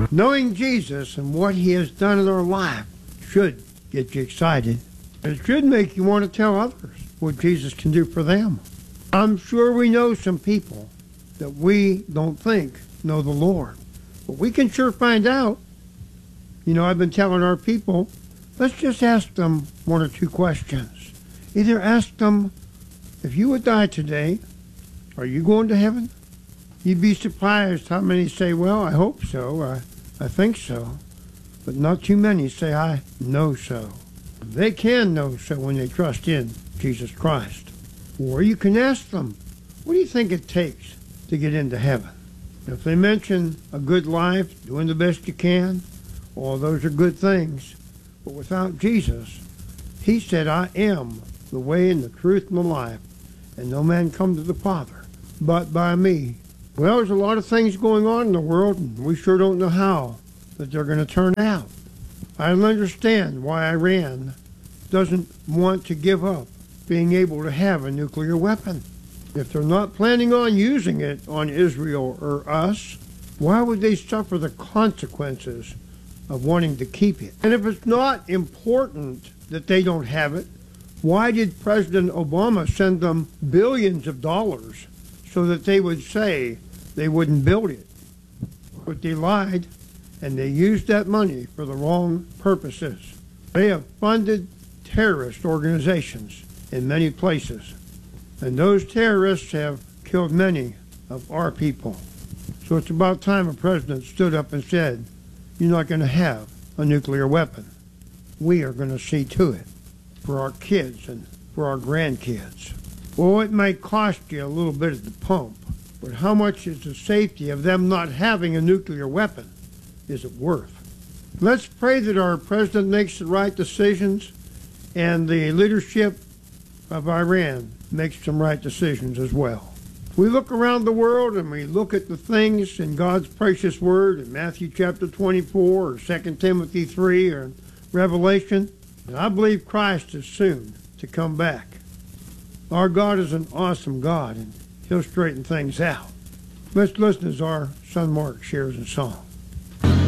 Knowing Jesus and what he has done in our life should get you excited. It should make you want to tell others what Jesus can do for them. I'm sure we know some people that we don't think know the Lord, but we can sure find out. You know, I've been telling our people, let's just ask them one or two questions. Either ask them, if you would die today, are you going to heaven? You'd be surprised how many say, well, I hope so, I think so. But not too many say, I know so. They can know so when they trust in Jesus Christ. Or you can ask them, what do you think it takes to get into heaven? If they mention a good life, doing the best you can, all those are good things. But without Jesus, he said, I am the way and the truth and the life, and no man come to the Father but by me. Well, there's a lot of things going on in the world, and we sure don't know how that they're going to turn out. I don't understand why Iran doesn't want to give up being able to have a nuclear weapon. If they're not planning on using it on Israel or us, why would they suffer the consequences of wanting to keep it? And if it's not important that they don't have it, why did President Obama send them billions of dollars so that they would say they wouldn't build it? But they lied, and they used that money for the wrong purposes. They have funded terrorist organizations in many places, and those terrorists have killed many of our people. So it's about time a president stood up and said, you're not going to have a nuclear weapon. We are going to see to it for our kids and for our grandkids. Well, it may cost you a little bit at the pump, but how much is the safety of them not having a nuclear weapon is it worth? Let's pray that our president makes the right decisions and the leadership of Iran makes some right decisions as well. We look around the world and we look at the things in God's precious word in Matthew chapter 24 or 2 Timothy 3 or Revelation, and I believe Christ is soon to come back. Our God is an awesome God, and he'll straighten things out. Let's listen as our son Mark shares a song.